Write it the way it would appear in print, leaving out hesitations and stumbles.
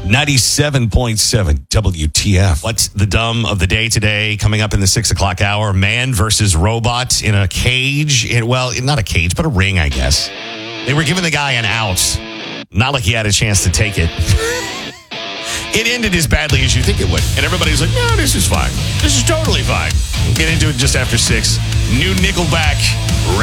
97.7 WTF. What's the dumb of the day today? Coming up in the 6 o'clock hour, man versus robot in a cage. Well, not a cage, but a ring, I guess. They were giving the guy an out. Not like he had a chance to take it. It ended as badly as you think it would. And everybody's like, no, this is fine. This is totally fine. We'll get into it just after 6. New Nickelback.